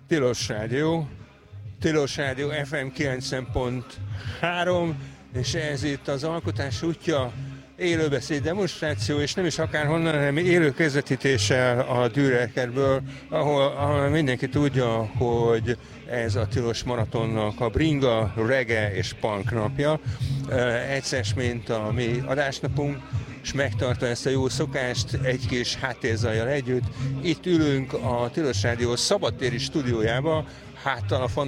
Tilos Rádió FM 90.3, és ez itt az Alkotás útja, élőbeszéd demonstráció, és nem is akárhonnan, hanem élő közvetítéssel a Dürerkerből, ahol mindenki tudja, hogy ez a Tilos Maratonnak a bringa, reggae és punk napja. Egyszer, mint a mi adásnapunk, és megtartva ezt a jó szokást egy kis háttérzajjal együtt. Itt ülünk a Tilos Rádió szabadtéri stúdiójába, háttal a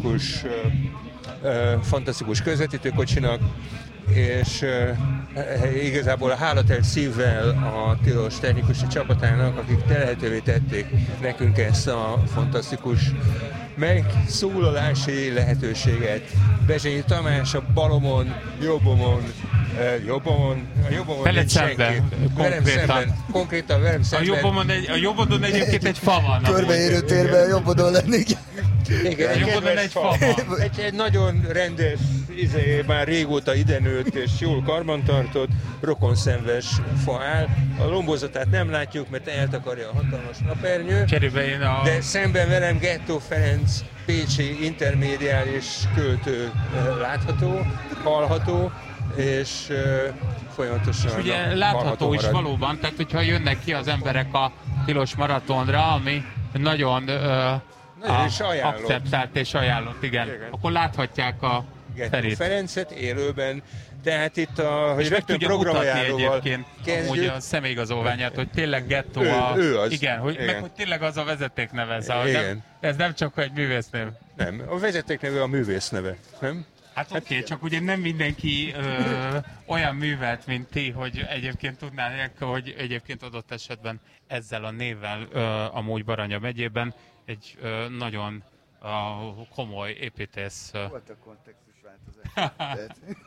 fantasztikus közvetítőkocsinak, és igazából a hálatelt szívvel a Tilos technikusi csapatának, akik lehetővé tették nekünk ezt a fantasztikus megszólalási lehetőségget. Bezsényi Tamás a balomon, jobbomon veled szemben, konkrétan velem szemben. A jobbodon egyébként egy fa van. Körbeérő térben a jobbodon lennék. Igen, egy nagyon rendes, már régóta idenőtt és jól karbantartott, rokonszenves fa áll. A lombozatát nem látjuk, mert eltakarja a hatalmas napernyő. De szemben velem Gettó Ferenc, pécsi intermédiális költő látható, hallható, és folyamatosan és ugye látható is valóban, tehát hogyha jönnek ki az emberek a Tilos Maratonra, ami nagyon akceptált és ajánlott, igen. Akkor láthatják a Ferit. Ferencet élőben, tehát itt hogy rögtön programajánlóval kezdjük. Amúgy a személyigazolványát, hogy tényleg Gettó ő az. Igen, meg hogy tényleg az a vezetékneve, ez nem csak egy művésznév. Nem, a vezetékneve a művészneve, nem? Hát oké, csak ugye nem mindenki olyan művelt, mint ti, hogy egyébként tudnák, hogy egyébként adott esetben ezzel a névvel amúgy Baranya megyében egy nagyon komoly építész... Volt a kontextusváltozás.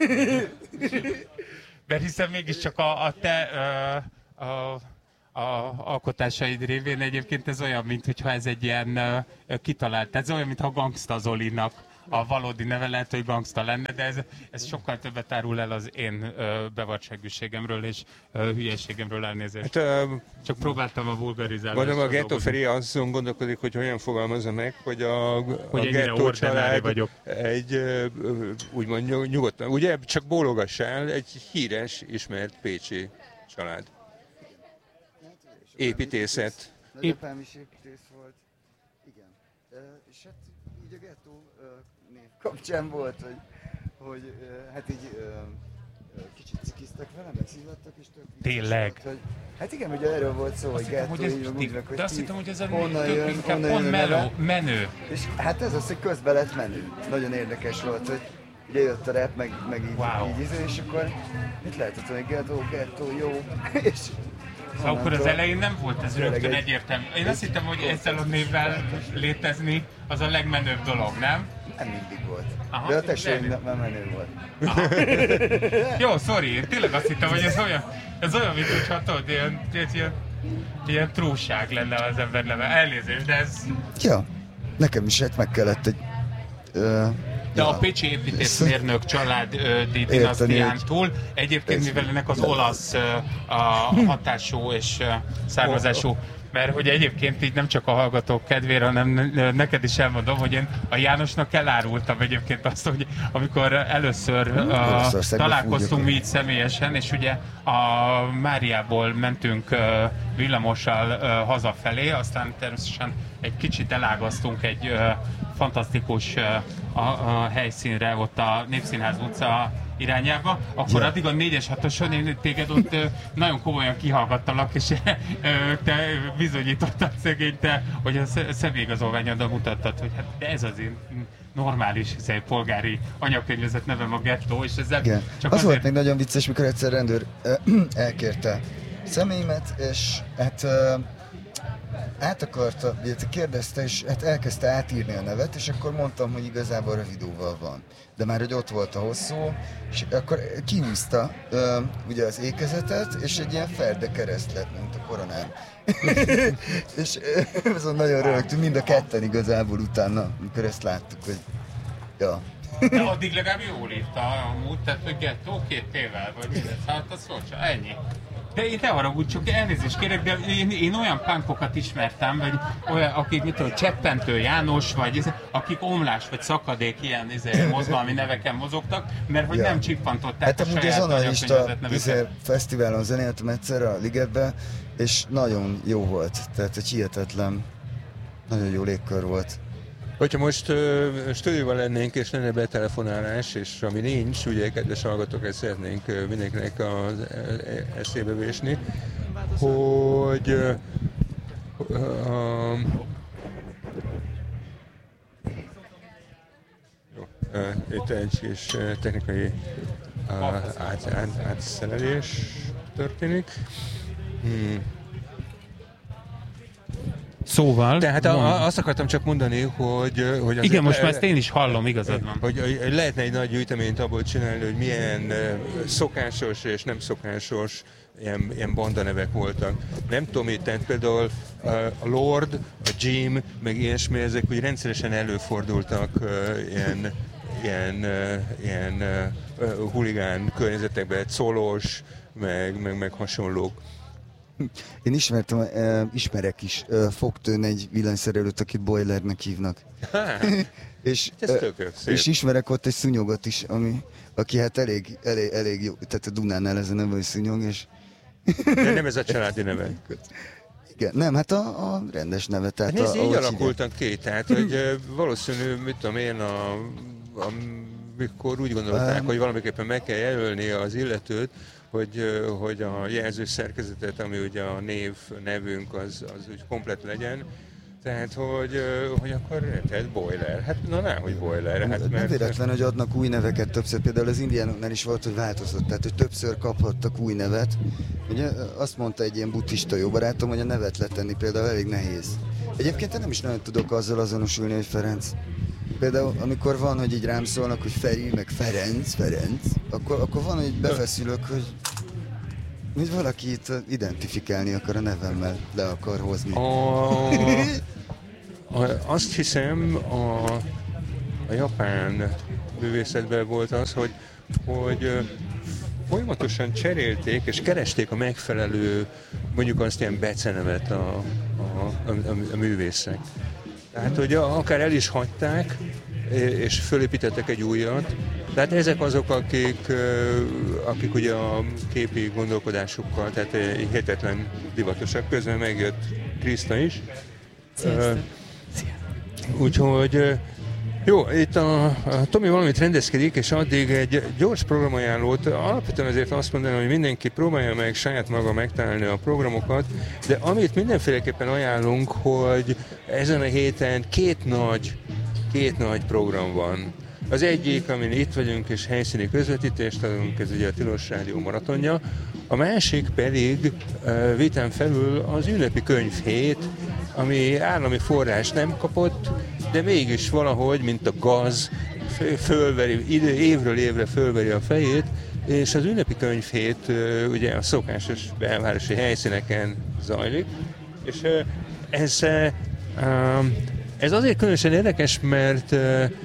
Mert hiszen mégiscsak a te alkotásaid révén egyébként ez olyan, mintha ez egy ilyen kitalált, ez olyan, mintha Gangsta Zolinak a valódi neve, lehet, hogy gangsta lenne, de ez sokkal többet árul el az én bevartságűségemről és hülyeségemről, elnézést. Hát, csak próbáltam a vulgarizálni. Gondolom a Gettó Feri azon gondolkodik, hogy olyan fogalmazza meg, hogy a Gettó család vagyok. Egy úgymond nyugodtan, ugye csak bólogassál, egy híres, ismert pécsi család. Építészet. Nagyapám is építész volt. Igen. És hát így a Gettó név kapcsán volt, hogy hát így kicsit cikiztek vele, meg szívattak, és tök tényleg? Volt, hogy, hát igen, ugye erről volt szó, hogy Gettó, de azt hittem, hogy ez a honnan jön menő. És hát ez az, hogy közben lett menő. Nagyon érdekes volt, hogy ugye jött a rap, meg így és akkor mit lehetett, hogy Gettó, jó, és szóval akkor az elején nem volt ez rögtön egyértelmű. Én azt hittem, hogy ezzel a névvel létezni az a legmenőbb dolog, nem? Nem mindig volt. Aha, de a tesóim nem menő volt. Jó, sorry, én tényleg azt hittem, hogy ez olyan, mint hogyha tudod, ilyen trúság lenne az ember neve. Elnézést, de ez... Ja, nekem is meg kellett egy... De a pécsi építészmérnök családi dinasztián túl, egyébként mivel ennek az olasz hatású és származású, mert hogy egyébként így nem csak a hallgatók kedvére, hanem neked is elmondom, hogy én a Jánosnak elárultam egyébként azt, hogy amikor először találkoztunk mi így személyesen, és ugye a Máriából mentünk villamossal hazafelé, aztán természetesen egy kicsit elágaztunk egy fantasztikus a helyszínre, ott a Népszínház utca irányába, akkor addig a 4-es 6-oson én téged ott nagyon komolyan kihallgattalak, és te bizonyítottad szegény, hogy a személyigazolványoddal mutattad, hogy hát ez az én normális polgári anyakönyvezet nevem a Gettó, és ezzel csak az azért... volt még nagyon vicces, mikor egyszer rendőr elkérte személyemet, és hát át akarta, kérdezte, és hát elkezdte átírni a nevet, és akkor mondtam, hogy igazából rövidóval van. De már, hogy ott volt a hosszú, és akkor kihúzta ugye az ékezetet, és egy ilyen ferde kereszt lett, mint a koronán. És azon nagyon rögtünk, mind a ketten igazából utána, amikor ezt láttuk, hogy ja. De addig legalább jól írta amúgy, tehát hogy Gettó 2 T-vel, vagy mindez, hát az szóval ennyi. De én te haragudj, csak elnézést kérek, de én olyan punkokat ismertem, vagy olyan, akik, mit tudom, Cseppentő János, vagy akik omlás, vagy szakadék ilyen mozgalmi neveken mozogtak, mert hogy nem csippantották a saját nagykönyvezett nevüket. Fesztiválon zenéltem egyszer a Ligetbe, és nagyon jó volt, tehát egy hihetetlen, nagyon jó légkör volt. Hogyha most stúdióban lennénk, és lenne betelefonálás, és ami nincs, ugye kedves hallgatók, ezt szeretnénk mindenkinek az eszébe vésni, hogy itt egy kis technikai átszerelés történik. Szóval... Tehát azt akartam csak mondani, hogy igen, most már ezt én is hallom, igazad van. Hogy lehetne egy nagy gyűjteményt abból csinálni, hogy milyen szokásos és nem szokásos ilyen bandanevek voltak. Nem tudom, itt tehát például a Lord, a Jim, meg ilyesmi, ezek úgy rendszeresen előfordultak ilyen huligán környezetekben, Colos, meg hasonlók. Én ismerek is Fogtőn egy villanyszerelőt, akit Boilernek hívnak. És ismerek ott egy szúnyogot is, aki hát elég jó, tehát a Dunánál ez a neve, hogy szúnyog, és... De nem ez a családi neve. Igen, nem, hát a rendes neve. Tehát hát így alakultak ki, tehát hogy valószínű, mit tudom én, amikor úgy gondolták, hogy valamiképpen meg kell jelölni az illetőt, hogy a jelző szerkezetet, ami ugye a nevünk, az úgy komplet legyen. Tehát, hogy akkor tehát Boiler. Hát hogy Boiler. Hát, nem véletlen, hogy adnak új neveket többször. Például az indiánoknál is volt, hogy változott. Tehát, hogy többször kaphattak új nevet. Ugye azt mondta egy ilyen buddhista jó barátom, hogy a nevet letenni például elég nehéz. Egyébként én nem is nagyon tudok azzal azonosulni, hogy Ferenc. Például amikor van, hogy így rám szólnak, hogy Feri, meg Ferenc, akkor van, hogy befeszülök, hogy valaki itt identifikálni akar a nevemmel, le akar hozni. Azt hiszem, a japán művészetben volt az, hogy folyamatosan cserélték és keresték a megfelelő, mondjuk azt ilyen becenevet a művészek. Tehát, hogy akár el is hagyták, és fölépítettek egy újat. Tehát ezek azok, akik ugye a képi gondolkodásukkal, tehát hihetetlen divatosak, közben megjött Kriszta is. Úgyhogy jó, itt a Tomi valamit rendezkedik, és addig egy gyors programajánlót, alapvetően azért azt mondanám, hogy mindenki próbálja meg saját maga megtalálni a programokat, de amit mindenféleképpen ajánlunk, hogy ezen a héten két nagy program van. Az egyik, amin itt vagyunk és helyszíni közvetítést adunk, ez ugye a Tilos Rádió maratonja, a másik pedig vitán felül az ünnepi könyvhét, ami állami forrás nem kapott, de mégis valahogy, mint a gaz, évről évre fölveri a fejét, és az ünnepi könyvhét ugye a szokásos belvárosi helyszíneken zajlik, és ez azért különösen érdekes, mert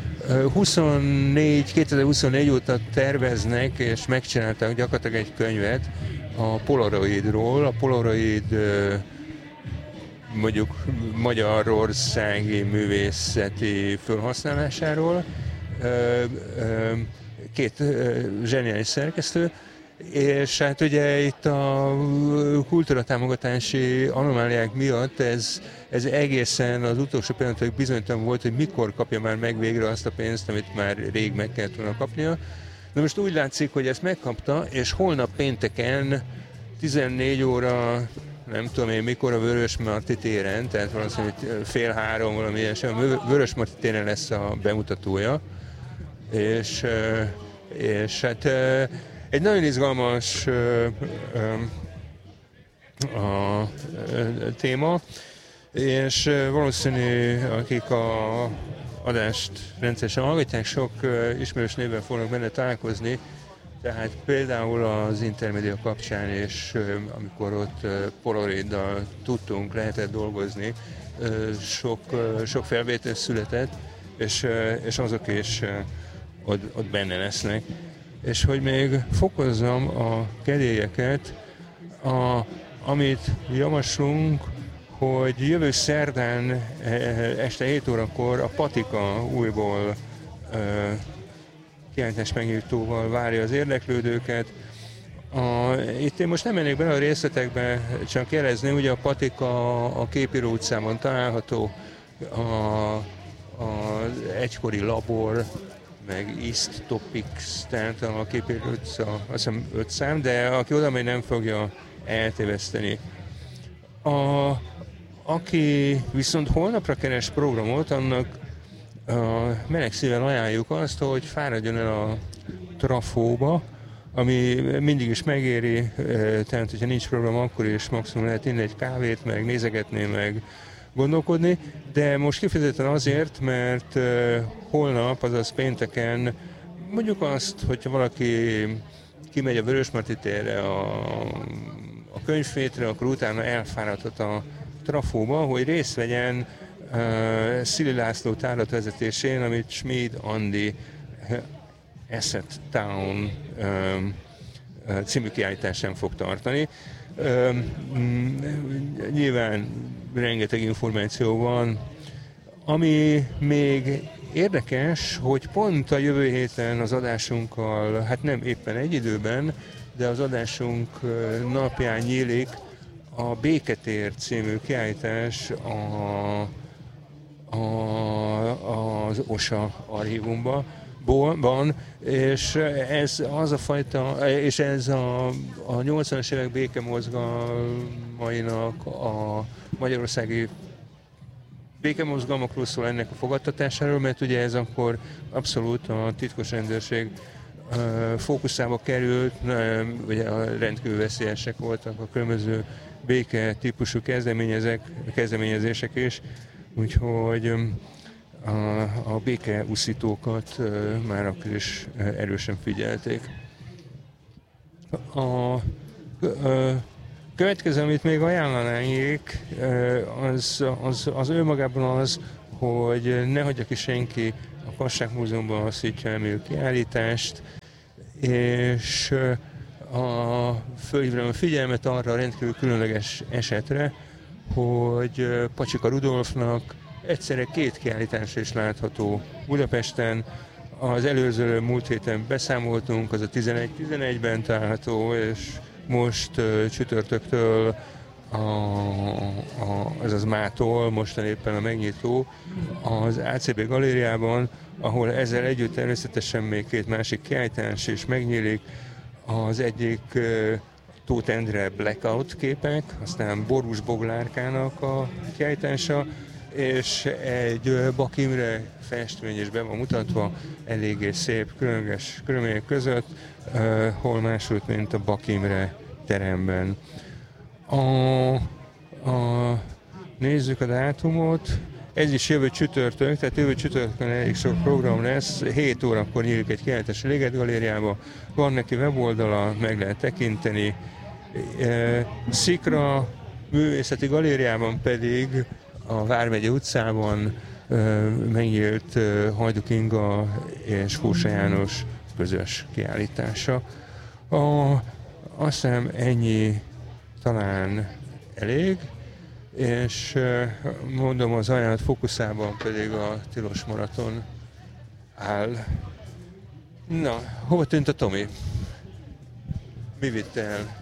2024 óta terveznek és megcsináltak gyakorlatilag egy könyvet a Polaroidról, a Polaroid mondjuk magyarországi művészeti felhasználásáról, két zseniális szerkesztő, és hát ugye itt a kultúratámogatási anomáliák miatt ez egészen az utolsó pillanatig bizonytalan volt, hogy mikor kapja már meg végre azt a pénzt, amit már rég meg kellett volna kapnia. De most úgy látszik, hogy ezt megkapta, és holnap pénteken 14 óra, nem tudom én mikor, a Vörösmarty téren, tehát valószínűleg 2:30 valami ilyesmi, a Vörösmarty téren lesz a bemutatója, és hát egy nagyon izgalmas a téma, és valószínű, akik a adást rendszeresen hallgatják, sok ismerős néven fognak benne találkozni, tehát például az Intermedia kapcsán, és amikor ott Polaroiddal lehetett dolgozni, sok felvétel született, és azok is ott benne lesznek. És hogy még fokozzam a kedélyeket, amit javaslunk, hogy jövő szerdán este 7 órakor a Patika újból kiállítás megnyitóval várja az érdeklődőket. Itt én most nem mennék bele a részletekbe, csak jelezni, ugye a Patika a Képíró utcában található, az egykori labor, meg East Topics, tehát a Képíró utca, azt hiszem 5 szám, de aki oda megy, nem fogja eltéveszteni. Aki viszont holnapra keres programot, annak meleg szívvel ajánljuk azt, hogy fáradjon el a Trafóba, ami mindig is megéri, tehát hogyha nincs program, akkor is maximum lehet inni egy kávét, meg nézegetni, meg gondolkodni, de most kifejezetten azért, mert holnap, azaz pénteken mondjuk azt, hogyha valaki kimegy a Vörösmarty térre, a könyvfétre, akkor utána elfáradhat a Trafóba, hogy részt vegyen Szili László tárlatvezetésén, amit Schmid Andi Asset Town című kiállításán fog tartani. Nyilván rengeteg információ van. Ami még érdekes, hogy pont a jövő héten az adásunkkal, hát nem éppen egy időben, de az adásunk napján nyílik a Béketér című kiállítás az OSA archívumban, és ez az a fajta, és ez a 80-as évek békemozgalmainak, a magyarországi békemozgalmakról szól ennek a fogadtatásáról, mert ugye ez akkor abszolút a titkos rendőrség fókuszába került, ugye a rendkívül veszélyesek voltak a különböző béke típusú kezdeményezések is, úgyhogy a békeúszítókat már akkor is erősen figyelték. A következő, amit még ajánlanánk, az önmagában az, hogy ne hagyja ki senki a Kassák Múzeumban a Szitja Emil kiállítást, és fölhívnám a figyelmet arra a rendkívül különleges esetre, hogy Pacsika Rudolfnak egyszerre 2 kiállítás is látható Budapesten. Az előző múlt héten beszámoltunk, az a 11-11-ben található, és most csütörtöktől, azaz mától, mostan éppen a megnyitó, az ACB galériában, ahol ezzel együtt természetesen még 2 másik kiállítás is megnyílik. Az egyik Tóth Endre Blackout képek, aztán Borús Boglárkának a kiállítása, és egy Bak Imre festmény is be van mutatva, eléggé szép, különleges körülmények között, hol máshogy, mint a Bak Imre teremben. Nézzük a dátumot. Ez is jövő csütörtök, tehát jövő csütörtökön elég sok program lesz. 7 órakor nyílik egy kiállítás a Liget galériába. Van neki weboldala, meg lehet tekinteni. Szikra művészeti galériában pedig a Vármegye utcában megnyílt Hajduk Inga és Kósa János közös kiállítása. Azt hiszem ennyi talán elég, és mondom, az ajánlat fókuszában pedig a tilos maraton áll. Na, hova tűnt a Tomi? Mi vitt el?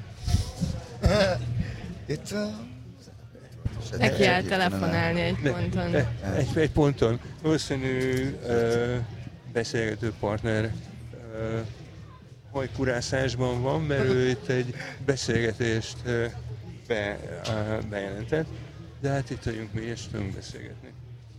Itt neki kell telefonálni egy ponton. Egy ponton. Valószínű beszélgető partner hajkurászásban van, mert ő itt egy beszélgetést bejelentett, de hát itt vagyunk mi, és tudunk beszélgetni.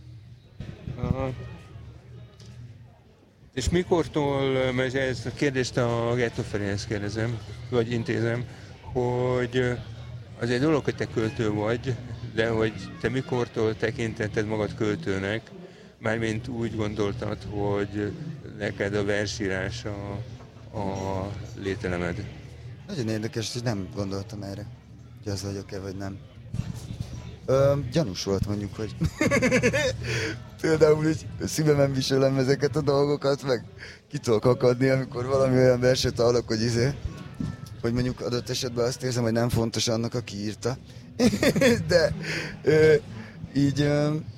És mikortól, mert ezt a kérdést a Gettó Feréhez kérdezem, vagy intézem, hogy az egy dolog, hogy te költő vagy, de hogy te mikortól tekintetted magad költőnek, mármint úgy gondoltad, hogy neked a versírás a lételemed. Nagyon érdekes, hogy nem gondoltam erre, hogy az vagyok-e, vagy nem. Gyanús volt mondjuk, hogy például hogy szívemen viselem ezeket a dolgokat, meg ki tudok akadni, amikor valami olyan verset hallok, hogy hogy mondjuk adott esetben azt érzem, hogy nem fontos annak, aki írta. De így...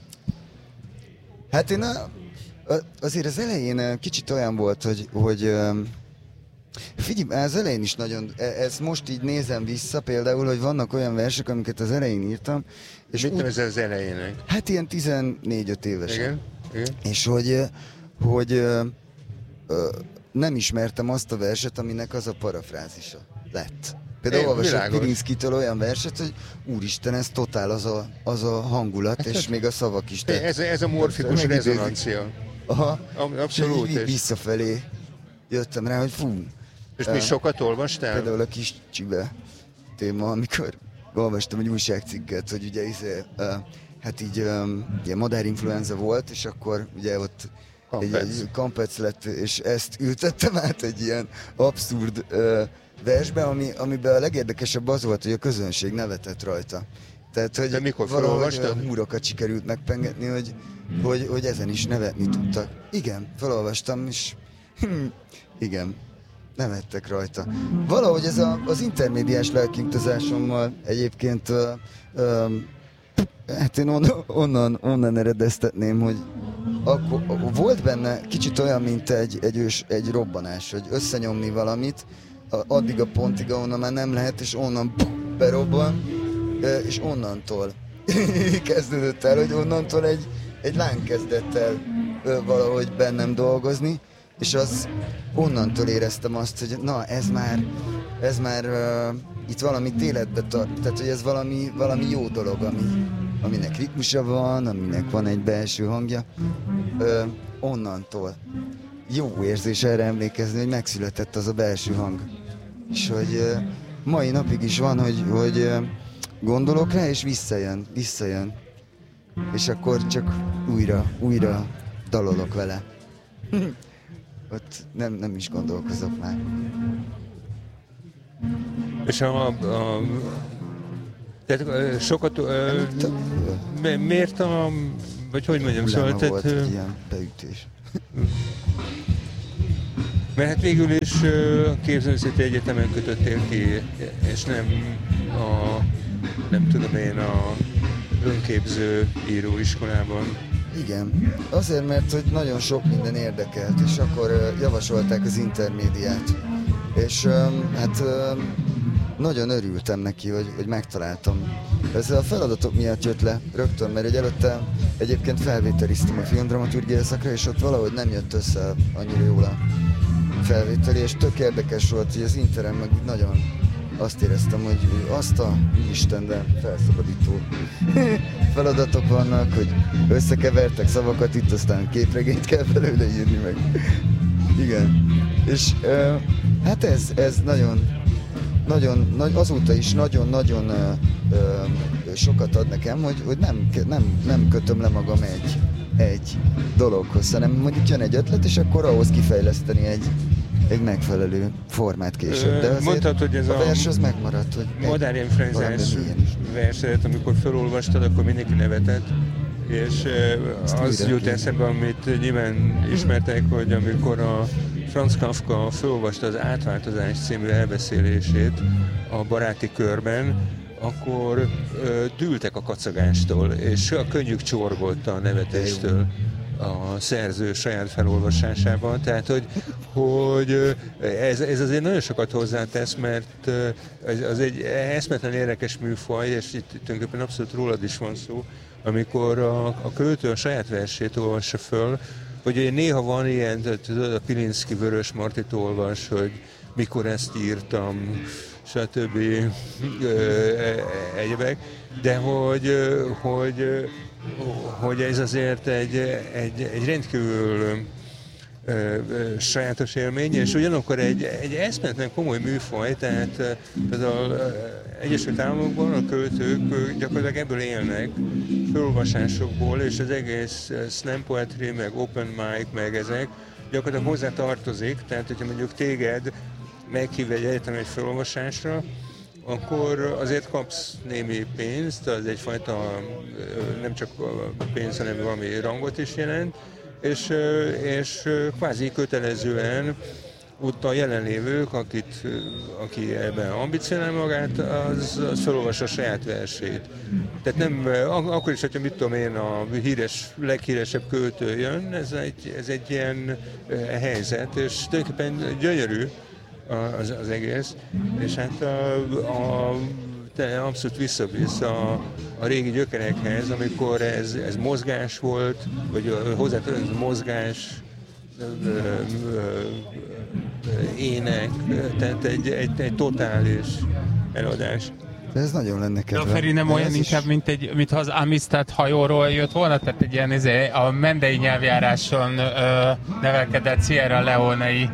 Hát én azért az elején kicsit olyan volt, hogy figyelj, az elején is nagyon, ezt most így nézem vissza például, hogy vannak olyan versek, amiket az elején írtam. És mit ez az elejének? Hát ilyen 14-5 évesen. Igen. És hogy nem ismertem azt a verset, aminek az a parafrázisa lett. Például olvasok Pirinszkitől olyan verset, hogy úristen, ez totál az a hangulat, és még a szavak is. Ez a morfikus rezonancia. Aha. Abszolút. És visszafelé jöttem rá, hogy fú. És mi sokat olvastál? Például a kis csibe téma, amikor olvastam egy újságcikket, hogy ugye hát így ilyen madárinfluenza volt, és akkor ugye ott egy kampec lett, és ezt ültettem át egy ilyen abszurd versbe, amiben a legérdekesebb az volt, hogy a közönség nevetett rajta. Tehát, hogy de mikor felolvastad? A húrokat sikerült megpengetni, hogy ezen is nevetni tudtak. Igen, felolvastam, és igen, nevettek rajta. Valahogy ez az intermédiás lelkiutazásommal egyébként hát én onnan eredeztetném, hogy akkor volt benne kicsit olyan, mint egy robbanás, hogy összenyomni valamit, addig a pontig, ahonnan már nem lehet, és onnan berobban, és onnantól kezdődött el, hogy onnantól egy láng kezdett el valahogy bennem dolgozni, és az onnantól éreztem azt, hogy na, ez már itt valamit életbe tart, tehát hogy ez valami jó dolog, aminek ritmusa van, aminek van egy belső hangja, onnantól. Jó érzés erre emlékezni, hogy megszületett az a belső hang. És hogy mai napig is van, hogy gondolok rá, és visszajön. És akkor csak újra dalolok vele. Ott nem is gondolkozok már. És tehát sokat... miért vagy hogy mondjam, szóval... volt egy ilyen beütés. Mert hát végül is a Képzőművészeti Egyetemen kötöttél ki, és nem tudom én, a önképző íróiskolában. Igen, azért, mert hogy nagyon sok minden érdekelt, és akkor javasolták az intermédiát. És hát nagyon örültem neki, hogy megtaláltam. Ez a feladatok miatt jött le rögtön, mert egy előtte egyébként felvételiztem a filmdramaturgia szakra, és ott valahogy nem jött össze annyira jól a felvételi, és tök érdekes volt, hogy az Interen meg nagyon azt éreztem, hogy azt a Isten, de felszabadító feladatok vannak, hogy összekevertek szavakat itt, aztán képregényt kell belőle írni meg. Igen. És hát ez nagyon, azóta is nagyon sokat ad nekem, hogy nem kötöm le magam egy dologhoz, hanem mondjuk jön egy ötlet, és akkor ahhoz kifejleszteni egy megfelelő formát később. De mondtad, hogy ez a vers az megmaradt, hogy madárinfluenzás verset, amikor felolvastad, akkor mindenki nevetett, és az jut eszembe, amit nyilván ismertek, hogy amikor a Franz Kafka felolvasta az Átváltozás című elbeszélését a baráti körben, akkor dűltek a kacagástól, és a könnyük csorgott a nevetéstől a szerző saját felolvasásában. Tehát, hogy ez azért nagyon sokat hozzátesz, mert az egy eszmetlen érdekes műfaj, és itt tulajdonképpen abszolút rólad is van szó, amikor a költő a saját versét olvassa föl, hogy néha van ilyen, tudod, a Pilinszky Vörös Martit olvas, hogy mikor ezt írtam, stb. Egyebek, de hogy ez azért egy rendkívül sajátos élmény, és ugyanakkor egy eszméletlen komoly műfaj, tehát például Egyesült Államokban a költők gyakorlatilag ebből élnek, felolvasásokból, és az egész slam poetry, meg open mic, meg ezek gyakorlatilag hozzá tartozik, tehát hogyha mondjuk téged meghív egy egyetem egy felolvasásra, akkor azért kapsz némi pénzt, az egyfajta nem csak pénz, hanem valami rangot is jelent, és kvázi kötelezően ott a jelenlévők, aki ebben ambicionál magát, az felolvassa a saját versét. Tehát nem, akkor is, hogyha mit tudom én, a leghíresebb költő jön, ez egy ilyen helyzet, és tulajdonképpen gyönyörű az egész, és hát abszolút visszavisz a régi gyökerekhez, amikor ez mozgás volt, vagy hozzátartozik mozgás, ének, tehát egy totális eladás. De ez nagyon lenne kedve. De a Feri nem olyan inkább, mint az Amistad hajóról jött volna, tehát egy ilyen a mendei nyelvjáráson nevelkedett Sierra Leone-i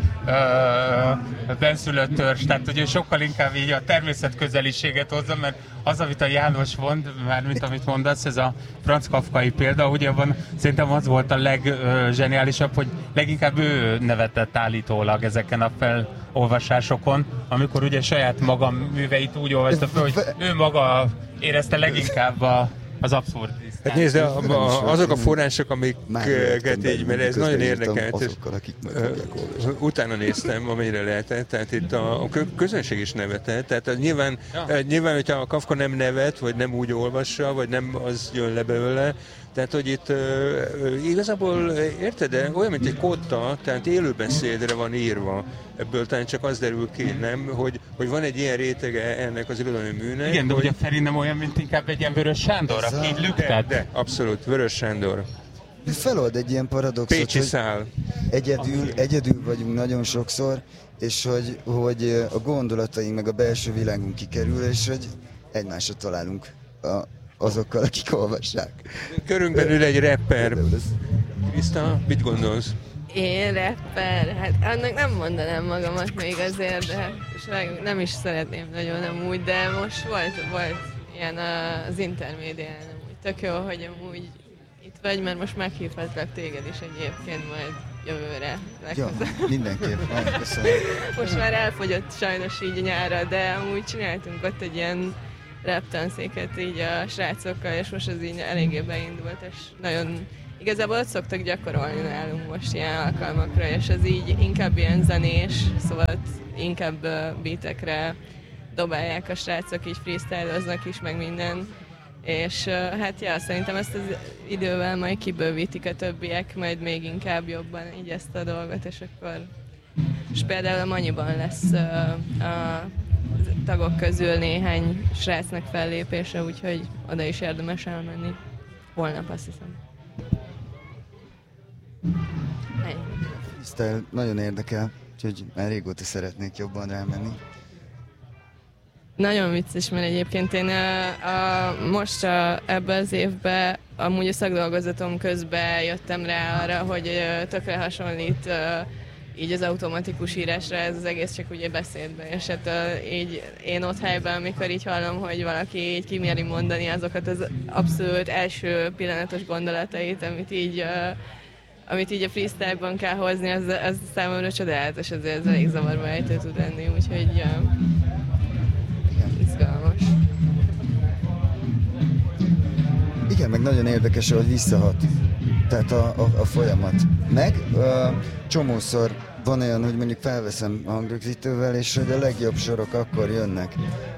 benszülött törzs, tehát ugye sokkal inkább így a természet közeliséget hozza, mert az, amit a János mond, mármint amit mondasz, ez a Franz Kafkai példa, ugye abban szerintem az volt a leggeniálisabb, hogy leginkább ő nevetett állítólag ezeken a felolvasásokon, amikor ugye saját maga műveit úgy olvasta fel, hogy ő maga érezte leginkább az abszurd. Hát nézd, azok a források, amiket így, mert ez nagyon érdekelt, utána néztem, amennyire lehetett, tehát itt a közönség is nevetett, tehát nyilván, hogyha a Kafka nem nevet, vagy nem úgy olvassa, vagy nem az jön le belőle, tehát, hogy itt igazából, érted, de olyan, mint egy kotta, tehát élőbeszédre van írva. Ebből talán csak az derül ki, nem? Hogy van egy ilyen rétege ennek az irodalmi műnek. Igen, de ugye Feri nem olyan, mint inkább egy ilyen Vörös Sándor, aki így lüktet. De, abszolút, Vörös Sándor. Felold egy ilyen paradoxot, Pécsi szál. Egyedül vagyunk nagyon sokszor, és hogy a gondolataink meg a belső világunk kikerül, és hogy egymásra találunk azokkal, akik olvassák. Körünkben ül egy rapper. Kriszta, mit gondolsz? Én rapper? Hát annak nem mondanám magamat még azért, de nem is szeretném nagyon amúgy, de most volt ilyen az intermédián amúgy. Tök jó, hogy amúgy itt vagy, mert most meghívhatlak téged is egyébként majd jövőre. Ja, mindenképp. Köszönöm. Most már elfogyott sajnos így nyára, de amúgy csináltunk ott egy ilyen rap tanszéket így a srácokkal, és most ez így eléggé beindult, és nagyon igazából ott szoktak gyakorolni nálunk most ilyen alkalmakra, és ez így inkább ilyen zenés, szóval inkább beatekre dobálják a srácok, így freestyloznak is, meg minden. És hát ja, szerintem ezt az idővel majd kibővítik a többiek, majd még inkább jobban így ezt a dolgot, és akkor... És például a Manyiban lesz a tagok közül néhány srácnak fellépése, úgyhogy oda is érdemes elmenni. Holnap, azt hiszem. Freestyle nagyon érdekel, úgyhogy már régóta szeretnék jobban rámenni. Nagyon vicces, mert egyébként én most ebben az évben amúgy a szakdolgozatom közben jöttem rá arra, hogy tökre hasonlít így az automatikus írásra, ez az egész csak ugye beszédben, és hát így én ott helyben, amikor így hallom, hogy valaki így kiméri mondani azokat az abszolút első pillanatos gondolatait, amit így a freestyle-ban kell hozni, az számomra csodálatos, ezért ez elég zavarba ejtő tud lenni, úgyhogy izgalmas. Igen, meg nagyon érdekes, hogy visszahat. Tehát a folyamat. Meg csomószor van olyan, hogy mondjuk felveszem a hangrögzítővel, és hogy a legjobb sorok akkor jönnek.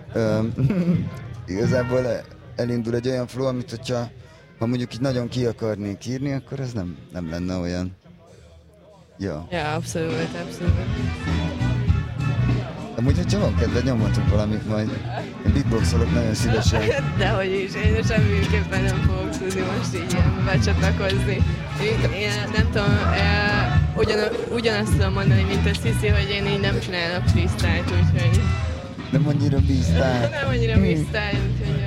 Igazából elindul egy olyan flow, amit hogyha mondjuk így nagyon ki akarnék írni, akkor ez nem lenne olyan. Ja, abszolút. Amúgy, hogyha van kedved, nyomhatunk valamit majd. Én beatboxolok nagyon szívesen. Dehogy is, én semmiképpen nem fogok tudni most így becsatlakozni. Én nem tudom, ugyanazt tudom mondani, mint a Sziszi, hogy én így nem csinálok freestyle-t, úgyhogy... Nem annyira freestyle. Nem annyira freestyle, úgyhogy...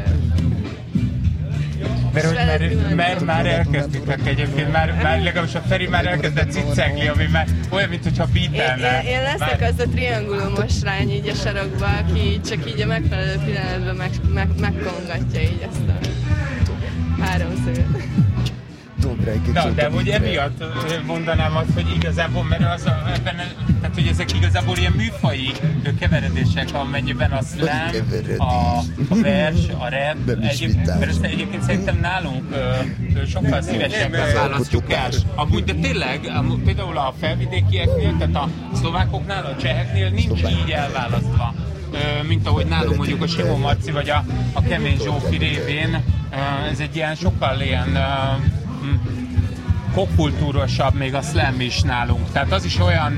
Mert már elkezdtek egyébként, már legalábbis a Feri már elkezdett ciccegni, ami már olyan, mintha beatelne. Én leszek az a triangulumos lány így a sarokba, aki csak így a megfelelő pillanatban megkongatja így ezt a háromszöget. De hogy emiatt mondanám azt, hogy igazából, mert ebben, tehát hogy ezek igazából ilyen műfaji keveredések, amennyiben a slam, a vers, a rap, mert ezt egyébként szerintem nálunk sokkal szívesebben választjuk el. Amúgy, de tényleg, például a felvidékieknél, tehát a szlovákoknál, a cseheknél nincs így elválasztva, mint ahogy nálunk mondjuk a Simon Marci vagy a Kemény Zsófi révén. Ez egy ilyen sokkal ilyen popkultúrosabb még a slam is nálunk. Tehát az is olyan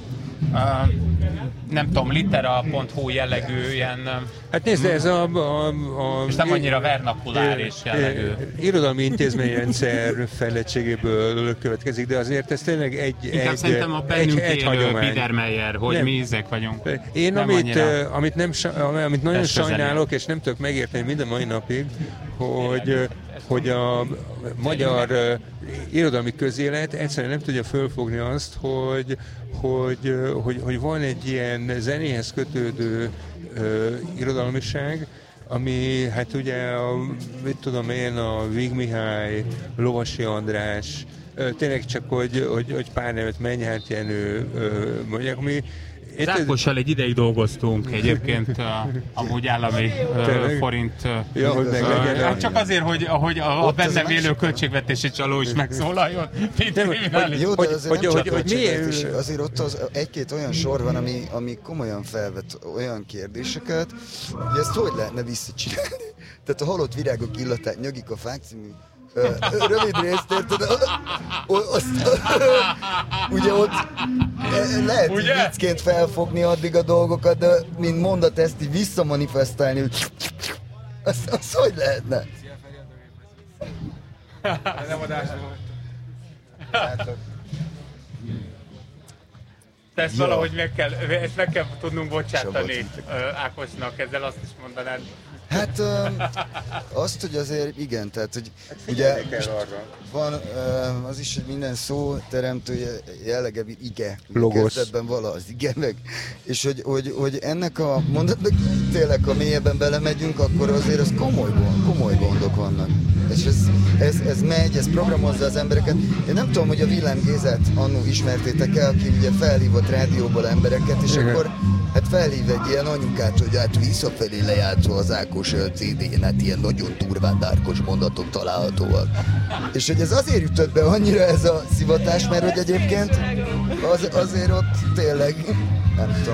nem tudom, litera.hu jellegű ilyen... Hát nézd, ez és nem annyira vernakuláris jellegű. Irodalmi intézményrendszer fejlettségéből következik, de azért ez tényleg inkább szerintem a bennünk élő Biedermeier, hogy nem. Mi ízek vagyunk. Én amit nagyon sajnálok, és nem tudok megérteni minden mai napig, hogy a magyar irodalmi közélet egyszerűen nem tudja fölfogni azt, hogy van egy ilyen zenéhez kötődő irodalmiság, ami hát ugye mit tudom én, a Vig Mihály, Lovasi András, tényleg csak, hogy pár nevet Mennyhárt Jenő mondják, ami Ákossal egy ideig dolgoztunk egyébként amúgy állami forint. Ja, hogy hát csak azért, hogy a bennem élő költségvetési csaló is megszólaljon. Jó, de azért hogy miért? Azért ott az egy-két olyan sor van, ami komolyan felvet olyan kérdéseket, hogy ezt hogy lehetne visszacsinálni. Tehát a halott virágok illatát nyögik a fák című rövid részt, érted? Ugye ott lehet viccként felfogni addig a dolgokat, de mint mondat ezt így visszamanifestálni, hogy az hogy lehetne? Nem adásban. De ezt valahogy meg kell tudnunk bocsátani Ákosnak, ezzel azt is mondanád. Hát azt, hogy azért igen, tehát hogy ugye van az is, hogy minden szó teremtő jellege ige. Logos. Ebben vala az ige meg. És hogy ennek a mondatnak tényleg, ha mélyebben belemegyünk, akkor azért az komoly gondok vannak. És ez megy, ez programozza az embereket. Én nem tudom, hogy a Villám Gézát annó ismertétek el, aki ugye felhívott rádióból embereket, és akkor hát felhív egy ilyen anyukát, hogy hát visszafelé lejátszó az Ákos CD-n, hát ilyen nagyon durván dárkos mondatok találhatóak. És hogy ez azért jutott be annyira ez a szivatás, mert hogy egyébként azért ott tényleg, nem tudom.